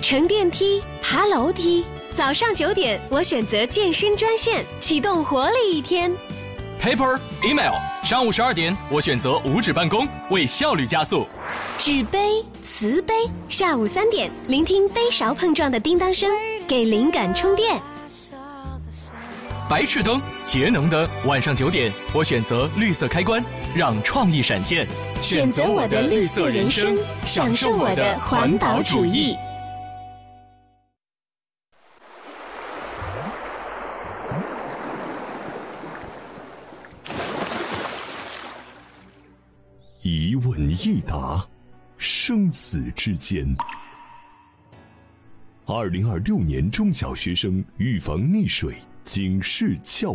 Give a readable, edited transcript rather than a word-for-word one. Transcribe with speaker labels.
Speaker 1: 乘电梯、爬楼梯。早上9点，我选择健身专线，启动活力一天。
Speaker 2: Paper, email， 上午12点，我选择无纸办公，为效率加速。
Speaker 1: 纸杯、瓷杯，下午3点，聆听杯勺碰撞的叮当声，给灵感充电。
Speaker 2: 白炽灯、节能灯，晚上9点，我选择绿色开关，让创意闪现。
Speaker 1: 选择我的绿色人生，享受我的环保主义。
Speaker 3: 一问一答，生死之间。2026年中小学生预防溺水警示教